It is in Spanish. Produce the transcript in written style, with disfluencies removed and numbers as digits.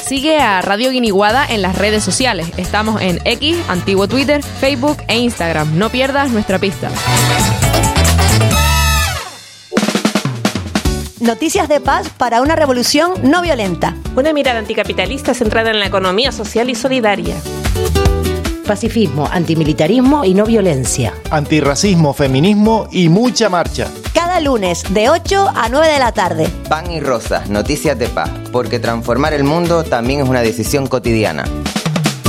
Sigue a Radio Guiniguada en las redes sociales. Estamos en X, antiguo Twitter, Facebook e Instagram. No pierdas nuestra pista. Noticias de paz para una revolución no violenta. Una mirada anticapitalista centrada en la economía social y solidaria. Pacifismo, antimilitarismo y no violencia. Antirracismo, feminismo y mucha marcha. Cada lunes de 8 a 9 de la tarde. Pan y Rosas, noticias de paz, porque transformar el mundo también es una decisión cotidiana.